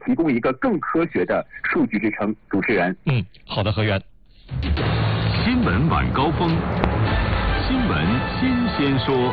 提供一个更科学的数据支撑。主持人， 好的，何源。 新闻晚高峰，新闻新鲜说。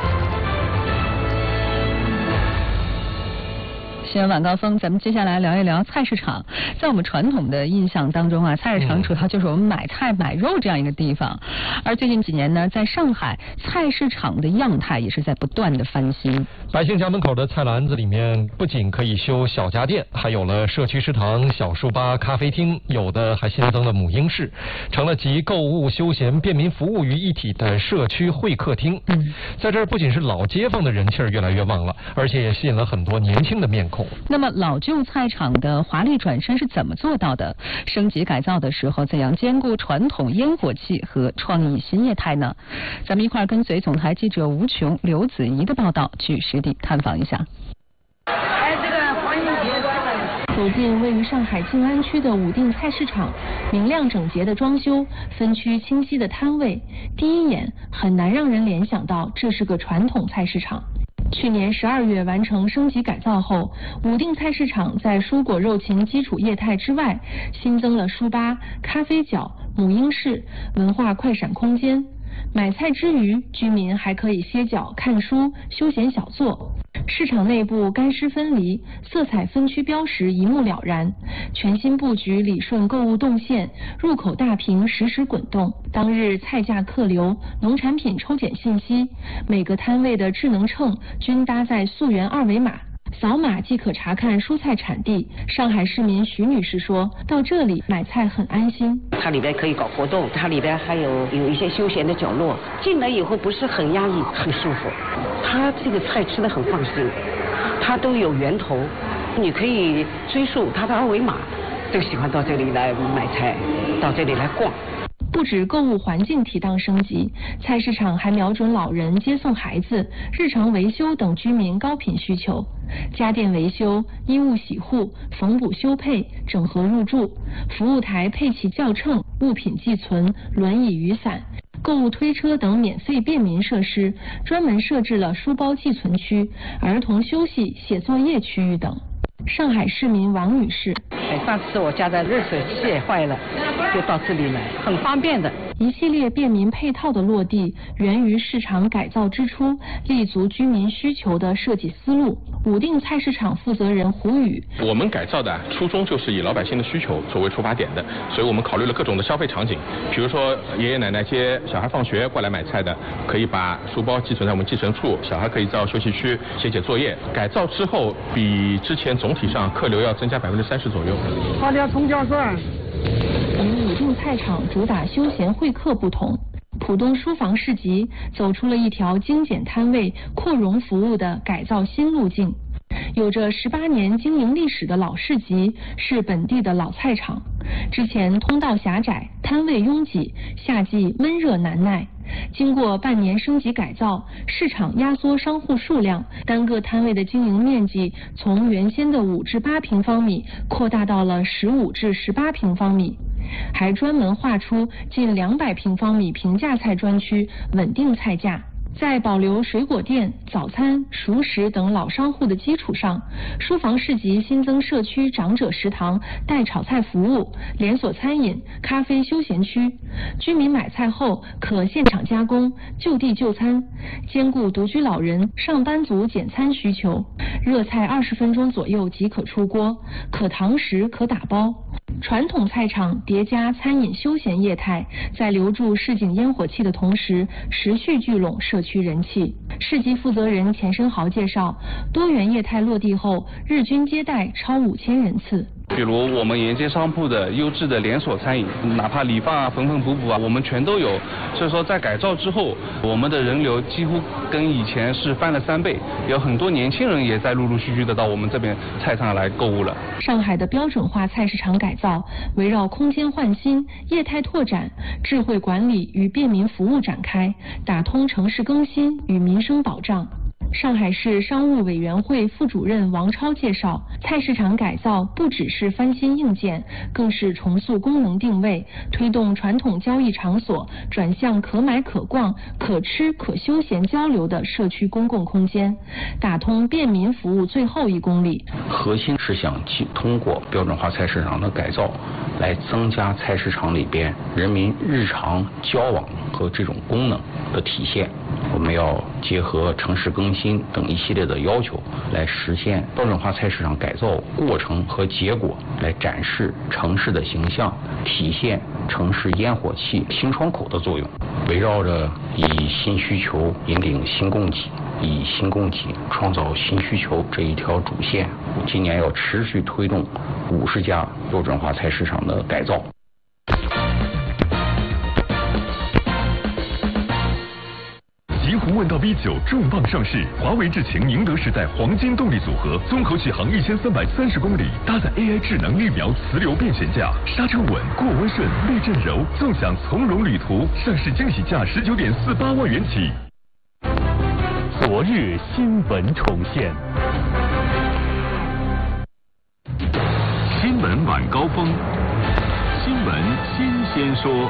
新闻晚高峰，咱们接下来聊一聊菜市场。在我们传统的印象当中啊，菜市场主要就是我们买菜买肉这样一个地方。而最近几年呢，在上海菜市场的样态也是在不断的翻新。 百姓家门口的菜篮子里面，不仅可以修小家电，还有了社区食堂、小书吧、咖啡厅，有的还新增了母婴室，成了集购物、休闲、便民服务于一体的社区会客厅。在这儿不仅是老街坊的人气儿越来越旺了，而且也吸引了很多年轻的面孔。 那么老旧菜场的华丽转身是怎么做到的？升级改造的时候怎样兼顾传统烟火气和创意新业态呢？咱们一块儿跟随总台记者吴琼、刘子怡的报道去实地探访一下。走进位于上海静安区的武定菜市场，明亮整洁的装修，分区清晰的摊位，第一眼很难让人联想到这是个传统菜市场。去年12月完成升级改造后，武定菜市场在蔬果肉禽基础业态之外，新增了书吧、咖啡角、母婴室、文化快闪空间。买菜之余，居民还可以歇脚、看书、休闲小坐。市场内部干湿分离，色彩分区标识一目了然。全新布局理顺购物动线，入口大屏实时滚动，当日菜价客流、农产品抽检信息，每个摊位的智能秤均搭载溯源2维码。扫码即可查看蔬菜产地。上海市民徐女士说，到这里买菜很安心。 它里边可以搞活动，它里边还有一些休闲的角落，进来以后不是很压抑，很舒服。它这个菜吃得很放心，它都有源头，你可以追溯它的2维码，都喜欢到这里来买菜，到这里来逛。 不止购物环境提档升级，菜市场还瞄准老人接送孩子、日常维修等居民高频需求。家电维修、衣物洗护、缝补修配、整合入住，服务台配齐校秤、物品寄存、轮椅雨伞、购物推车等免费便民设施，专门设置了书包寄存区、儿童休息、写作业区域等。上海市民王女士， 上次我家的热水器坏了，就到这里来，很方便的。 一系列便民配套的落地，源于市场改造之初，立足居民需求的设计思路。武定菜市场负责人胡宇， 我们改造的初衷就是以老百姓的需求作为出发点的，所以我们考虑了各种的消费场景，比如说爷爷奶奶接小孩放学过来买菜的，可以把书包寄存在我们寄存处，小孩可以到休息区写作业。改造之后，比之前总体上客流要增加30%左右。 好的，葱姜蒜。 与武定菜场主打休闲会客不同，浦东书房市集走出了一条精简摊位、扩容服务的改造新路径。有着18年经营历史的老市集是本地的老菜场，之前通道狭窄，摊位拥挤，夏季闷热难耐。经过半年升级改造，市场压缩商户数量，单个摊位的经营面积从原先的5至8平方米扩大到了15至18平方米，还专门划出近200平方米平价菜专区，稳定菜价。在保留水果店、早餐、熟食等老商户的基础上，书房市集新增社区长者食堂、代炒菜服务、连锁餐饮、咖啡休闲区，居民买菜后可现场加工、就地就餐，兼顾独居老人、上班族简餐需求。热菜20分钟左右即可出锅，可堂食可打包。传统菜场叠加餐饮休闲业态，在留住市井烟火气的同时，持续聚拢社区人气。市集负责人钱生豪介绍，多元业态落地后，日均接待超5000人次。 比如我们沿街商铺的优质的连锁餐饮，哪怕理发啊、缝缝补补啊，我们全都有。所以说在改造之后，我们的人流几乎跟以前是翻了3倍，有很多年轻人也在陆陆续续的到我们这边菜场来购物了。 上海的标准化菜市场改造围绕空间换新、业态拓展、智慧管理与便民服务展开，打通城市更新与民生保障。 上海市商务委员会副主任王超介绍，菜市场改造不只是翻新硬件，更是重塑功能定位，推动传统交易场所转向可买可逛、可吃可休闲交流的社区公共空间，打通便民服务最后1公里。 核心是想通过标准化菜市场的改造，来增加菜市场里边人民日常交往和这种功能的体现。我们要结合城市更新等一系列的要求，来实现标准化菜市场改造过程和结果，来展示城市的形象，体现城市烟火气新窗口的作用。围绕着以新需求引领新供给，以新供给创造新需求这一条主线，今年要持续推动50家标准化菜市场的改造。 极狐问道 V9 重磅上市，华为智擎宁德时代黄金动力组合，综合续航1330公里，搭载 AI 智能预瞄磁流变悬架，刹车稳，过弯顺，避震柔，纵享从容旅途。上市惊喜价19.48万元起。 昨日新闻重现，新闻晚高峰，新闻新鲜说。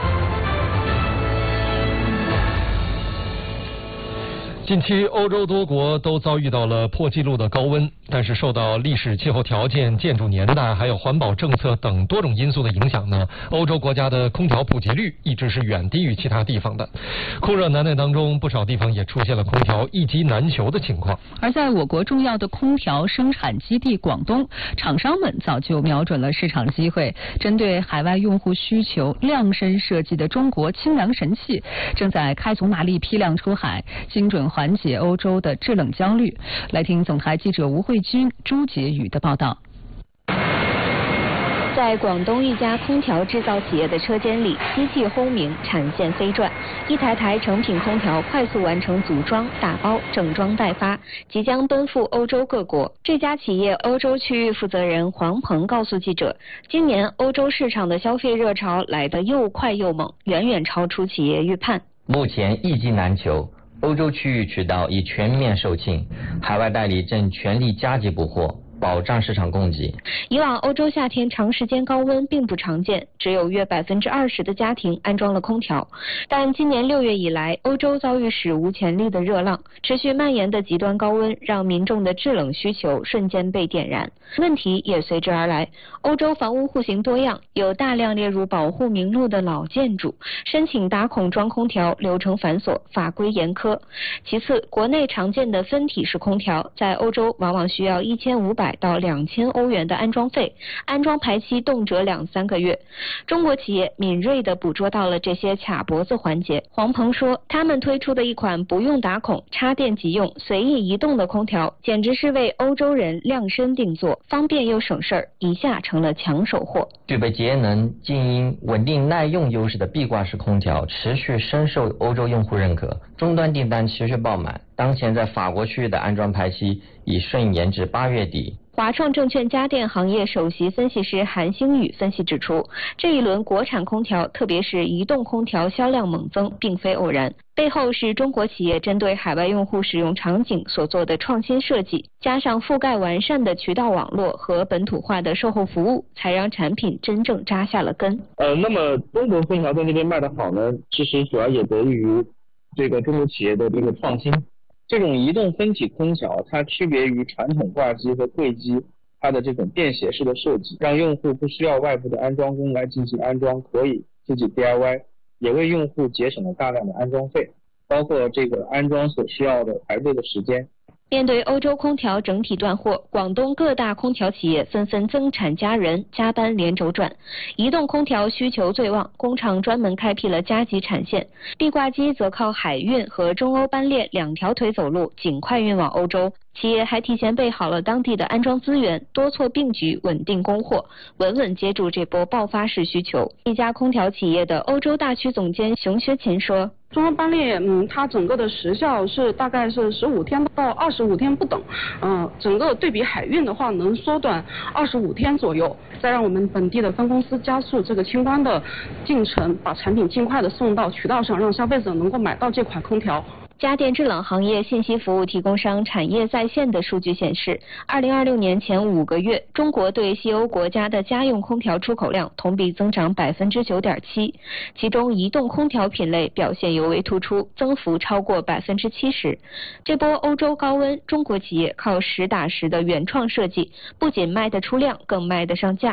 近期，欧洲多国都遭遇到了破纪录的高温，但是受到历史气候条件、建筑年代还有环保政策等多种因素的影响呢，欧洲国家的空调普及率一直是远低于其他地方的。酷热难耐当中，不少地方也出现了空调一机难求的情况。 而在我国重要的空调生产基地广东，厂商们早就瞄准了市场机会，针对海外用户需求量身设计的中国清凉神器，正在开足马力批量出海，精准缓解欧洲的制冷焦虑。来听总台记者吴慧君、朱洁宇的报道。 在广东一家空调制造企业的车间里，机器轰鸣，产线飞转，一台台成品空调快速完成组装、打包、整装待发，即将奔赴欧洲各国。这家企业欧洲区域负责人黄鹏告诉记者，今年欧洲市场的消费热潮来得又快又猛，远远超出企业预判。 目前一机难求，欧洲区域渠道已全面售罄，海外代理正全力加急补货，保障市场供给。 以往欧洲夏天长时间高温并不常见，只有约20%的家庭安装了空调。但今年6月以来，欧洲遭遇史无前例的热浪，持续蔓延的极端高温让民众的制冷需求瞬间被点燃，问题也随之而来。欧洲房屋户型多样，有大量列入保护名录的老建筑，申请打孔装空调流程繁琐，法规严苛。其次，国内常见的分体式空调在欧洲往往需要1500到2000欧元的安装费，安装排期动辄2-3个月。中国企业敏锐地捕捉到了这些卡脖子环节。黄鹏说，他们推出的一款不用打孔、插电即用、随意移动的空调，简直是为欧洲人量身定做，方便又省事儿，一下成了抢手货。 具备节能、静音、稳定、耐用优势的壁挂式空调持续深受欧洲用户认可，终端订单持续爆满。当前在法国区域的安装排期已顺延至8月底。 华创证券家电行业首席分析师韩星宇分析指出，这一轮国产空调，特别是移动空调销量猛增，并非偶然，背后是中国企业针对海外用户使用场景所做的创新设计，加上覆盖完善的渠道网络和本土化的售后服务，才让产品真正扎下了根。 那么中国空调在这边卖得好呢，其实主要也得益于这个中国企业的这个创新。这种移动分体空调，它区别于传统挂机和柜机，它的这种便携式的设计，让用户不需要外部的安装工来进行安装，可以自己 DIY， 也为用户节省了大量的安装费，包括这个安装所需要的排队的时间。 面对欧洲空调整体断货，广东各大空调企业纷纷增产加人，加班连轴转。移动空调需求最旺，工厂专门开辟了加急产线，壁挂机则靠海运和中欧班列2条腿走路，尽快运往欧洲。企业还提前备好了当地的安装资源，多措并举，稳定供货，稳稳接住这波爆发式需求。一家空调企业的欧洲大区总监熊学勤说， 中欧班列它整个的时效是大概是15天到25天不等，整个对比海运的话能缩短25天左右，再让我们本地的分公司加速这个清关的进程，把产品尽快的送到渠道上，让消费者能够买到这款空调。 家电制冷行业信息服务提供商产业在线的数据显示，2026年前5个月，中国对西欧国家的家用空调出口量同比增长9.7%，其中移动空调品类表现尤为突出，增幅超过70%。这波欧洲高温，中国企业靠实打实的原创设计，不仅卖得出量，更卖得上价。